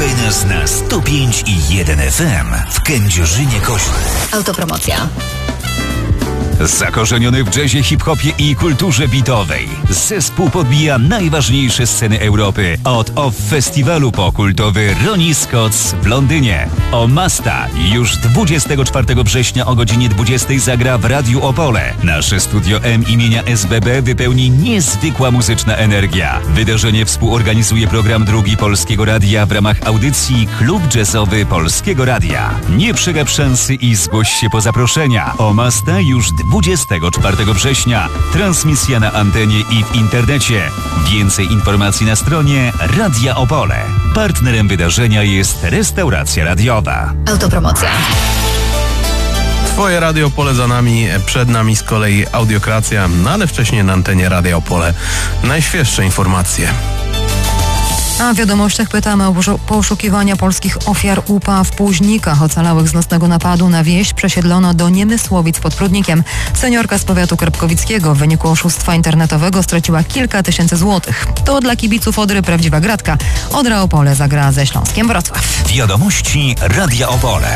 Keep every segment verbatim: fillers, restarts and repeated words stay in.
Słuchaj nas na sto pięć i jeden F M w Kędzierzynie-Koźlu. Autopromocja. Zakorzeniony w jazzie, hip-hopie i kulturze bitowej, zespół podbija najważniejsze sceny Europy. Od Off Festiwalu po kultowy Ronnie Scott's w Londynie. Omasta już dwudziestego czwartego września o godzinie dwudziestej zagra w Radiu Opole. Nasze Studio M imienia S B B wypełni niezwykła muzyczna energia. Wydarzenie współorganizuje program Drugi Polskiego Radia w ramach audycji Klub Jazzowy Polskiego Radia. Nie przegap szansy i zgłoś się po zaproszenia. Omasta już dwudziestego czwartego września. Transmisja na antenie i w internecie. Więcej informacji na stronie Radia Opole. Partnerem wydarzenia jest restauracja radiowa. Autopromocja. Twoje Radio Opole za nami, przed nami z kolei Audiokracja, no ale wcześniej na antenie Radia Opole najświeższe informacje. A w wiadomościach pytamy o poszukiwania polskich ofiar U P A w Późnikach. Ocalałych z nocnego napadu na wieś przesiedlono do Niemysłowic pod Prudnikiem. Seniorka z powiatu krapkowickiego w wyniku oszustwa internetowego straciła kilka tysięcy złotych. To dla kibiców Odry prawdziwa gratka. Odra Opole zagra ze Śląskiem Wrocław. Wiadomości Radia Opole.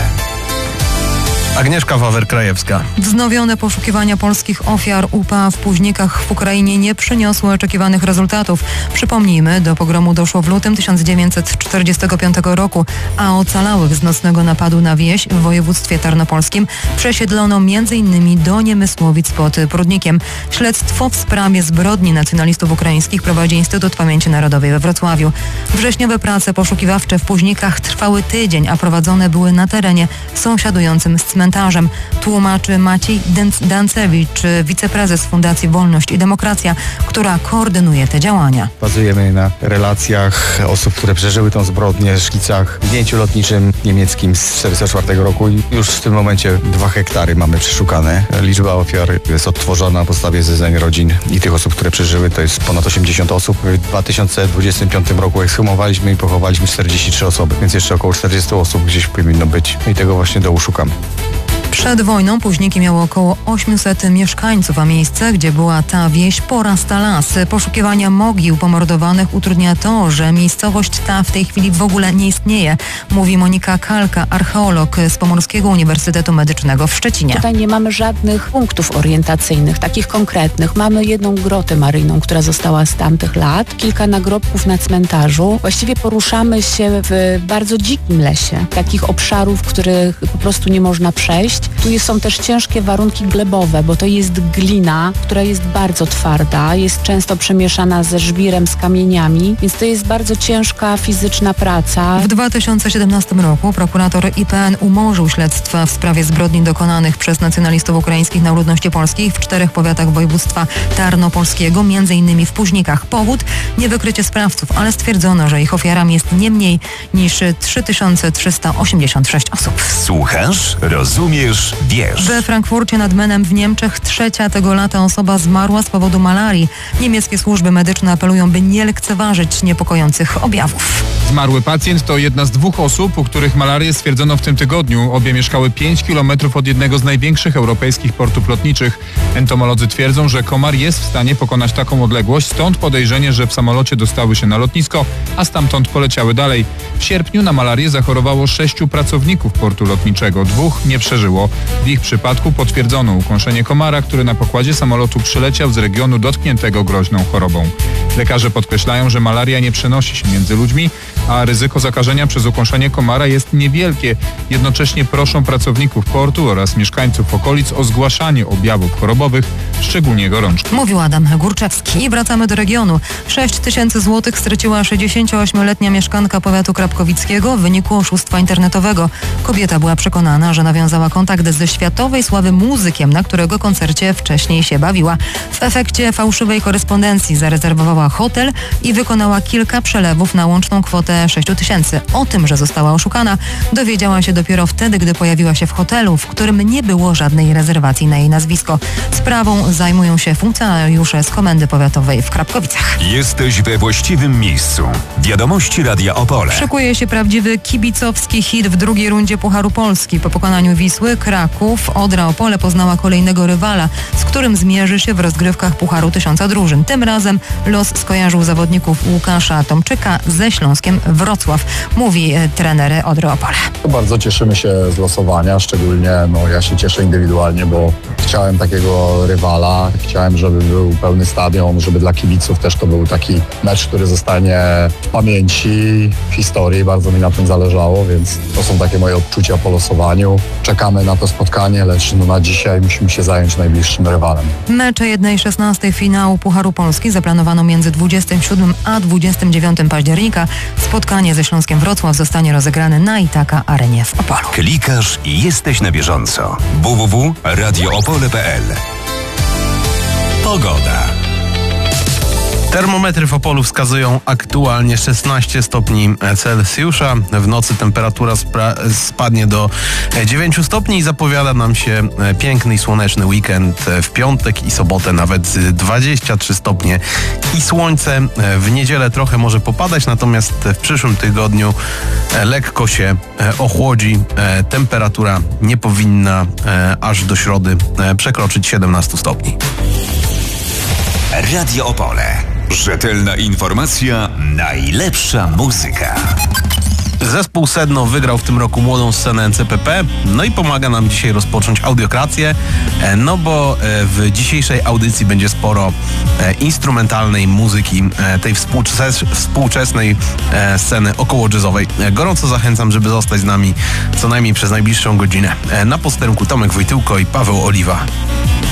Agnieszka Wawer-Krajewska. Wznowione poszukiwania polskich ofiar U P A w Późnikach w Ukrainie nie przyniosły oczekiwanych rezultatów. Przypomnijmy, do pogromu doszło w lutym tysiąc dziewięćset czterdziestego piątego roku, a ocalałych z nocnego napadu na wieś w województwie tarnopolskim przesiedlono między innymi do Niemysłowic pod Prudnikiem. Śledztwo w sprawie zbrodni nacjonalistów ukraińskich prowadzi Instytut Pamięci Narodowej we Wrocławiu. Wrześniowe prace poszukiwawcze w Późnikach trwały tydzień, a prowadzone były na terenie sąsiadującym z cmentarzem. Tłumaczy Maciej Dancewicz, wiceprezes Fundacji Wolność i Demokracja, która koordynuje te działania. Bazujemy na relacjach osób, które przeżyły tą zbrodnię, szkicach, zdjęciu lotniczym niemieckim z tysiąc czterysta czwartego roku i już w tym momencie dwa hektary mamy przeszukane. Liczba ofiar jest odtworzona na podstawie zeznań rodzin i tych osób, które przeżyły, to jest ponad osiemdziesiąt osób. W dwa tysiące dwudziestym piątym roku ekshumowaliśmy i pochowaliśmy czterdzieści trzy osoby, więc jeszcze około czterdzieści osób gdzieś powinno być i tego właśnie doszukamy. Przed wojną Późniki miało około osiemset mieszkańców, a miejsce, gdzie była ta wieś, porasta las. Poszukiwania mogił pomordowanych utrudnia to, że miejscowość ta w tej chwili w ogóle nie istnieje, mówi Monika Kalka, archeolog z Pomorskiego Uniwersytetu Medycznego w Szczecinie. Tutaj nie mamy żadnych punktów orientacyjnych, takich konkretnych. Mamy jedną grotę maryjną, która została z tamtych lat, kilka nagrobków na cmentarzu. Właściwie poruszamy się w bardzo dzikim lesie, takich obszarów, których po prostu nie można przejść. Tu są też ciężkie warunki glebowe, bo to jest glina, która jest bardzo twarda, jest często przemieszana ze żwirem, z kamieniami, więc to jest bardzo ciężka fizyczna praca. W dwa tysiące siedemnastym roku prokurator I P N umorzył śledztwa w sprawie zbrodni dokonanych przez nacjonalistów ukraińskich na ludności polskiej w czterech powiatach województwa tarnopolskiego, między innymi w Późnikach. Powód? Niewykrycie sprawców, ale stwierdzono, że ich ofiarami jest nie mniej niż trzy tysiące trzysta osiemdziesiąt sześć osób. Słuchasz? Rozumiesz? Wiesz. We Frankfurcie nad Menem w Niemczech trzecia tego lata osoba zmarła z powodu malarii. Niemieckie służby medyczne apelują, by nie lekceważyć niepokojących objawów. Zmarły pacjent to jedna z dwóch osób, u których malarię stwierdzono w tym tygodniu. Obie mieszkały pięć kilometrów od jednego z największych europejskich portów lotniczych. Entomolodzy twierdzą, że komar jest w stanie pokonać taką odległość, stąd podejrzenie, że w samolocie dostały się na lotnisko, a stamtąd poleciały dalej. W sierpniu na malarię zachorowało sześciu pracowników portu lotniczego. Dwóch nie przeżyło. W ich przypadku potwierdzono ukąszenie komara, który na pokładzie samolotu przyleciał z regionu dotkniętego groźną chorobą. Lekarze podkreślają, że malaria nie przenosi się między ludźmi, a ryzyko zakażenia przez ukąszenie komara jest niewielkie. Jednocześnie proszą pracowników portu oraz mieszkańców okolic o zgłaszanie objawów chorobowych, szczególnie gorączki. Mówił Adam Górczewski. I wracamy do regionu. sześć tysięcy złotych straciła sześćdziesięcioośmioletnia mieszkanka powiatu krapkowickiego w wyniku oszustwa internetowego. Kobieta była przekonana, że nawiązała kontakt ze światowej sławy muzykiem, na którego koncercie wcześniej się bawiła. W efekcie fałszywej korespondencji zarezerwowała hotel i wykonała kilka przelewów na łączną kwotę sześć tysięcy. O tym, że została oszukana, dowiedziała się dopiero wtedy, gdy pojawiła się w hotelu, w którym nie było żadnej rezerwacji na jej nazwisko. Sprawą zajmują się funkcjonariusze z Komendy Powiatowej w Krapkowicach. Jesteś we właściwym miejscu. Wiadomości Radia Opole. Szykuje się prawdziwy kibicowski hit w drugiej rundzie Pucharu Polski. Po pokonaniu Wisły, Kraków, Odra Opole poznała kolejnego rywala, z którym zmierzy się w rozgrywkach Pucharu Tysiąca Drużyn. Tym razem los skojarzył zawodników Łukasza Tomczyka ze Śląskiem Wrocław, mówi trener Odry Opole. Bardzo cieszymy się z losowania, szczególnie no, ja się cieszę indywidualnie, bo chciałem takiego rywala, chciałem, żeby był pełny stadion, żeby dla kibiców też to był taki mecz, który zostanie w pamięci, w historii. Bardzo mi na tym zależało, więc to są takie moje odczucia po losowaniu. Czekamy na to spotkanie, lecz no, na dzisiaj musimy się zająć najbliższym rywalem. Mecze jednej szesnastej finału Pucharu Polski zaplanowano między dwudziestym siódmym a dwudziestym dziewiątym października. Spotkanie ze Śląskiem Wrocław zostanie rozegrane na Itaka Arenie w Opolu. Klikasz i jesteś na bieżąco. w w w kropka radio opole kropka p l. Pogoda. Termometry w Opolu wskazują aktualnie szesnaście stopni Celsjusza. W nocy temperatura spra- spadnie do dziewięć stopni i zapowiada nam się piękny i słoneczny weekend. W piątek i sobotę nawet dwadzieścia trzy stopnie i słońce. W niedzielę trochę może popadać, natomiast w przyszłym tygodniu lekko się ochłodzi. Temperatura nie powinna aż do środy przekroczyć siedemnaście stopni. Radio Opole. Rzetelna informacja, najlepsza muzyka. Zespół Sedno wygrał w tym roku młodą scenę N C P P, no i pomaga nam dzisiaj rozpocząć audiokrację, no bo w dzisiejszej audycji będzie sporo instrumentalnej muzyki, tej współczes- współczesnej sceny około jazzowej. Gorąco zachęcam, żeby zostać z nami co najmniej przez najbliższą godzinę. Na posterunku Tomek Wojtyłko i Paweł Oliwa.